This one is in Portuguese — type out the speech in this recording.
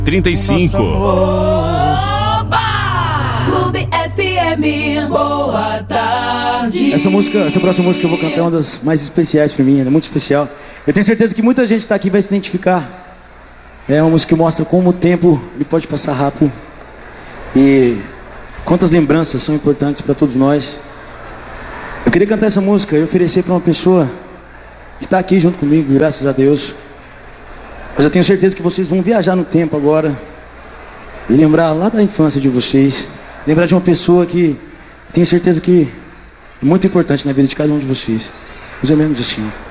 35. Clube FM, boa tarde. Essa próxima música que eu vou cantar é uma das mais especiais pra mim, é muito especial. Eu tenho certeza que muita gente tá aqui vai se identificar. É uma música que mostra como o tempo ele pode passar rápido e quantas lembranças são importantes pra todos nós. Eu queria cantar essa música e oferecer pra uma pessoa que tá aqui junto comigo, graças a Deus. Mas eu tenho certeza que vocês vão viajar no tempo agora e lembrar lá da infância de vocês. Lembrar de uma pessoa que tenho certeza que é muito importante na vida de cada um de vocês. Mais ou menos assim.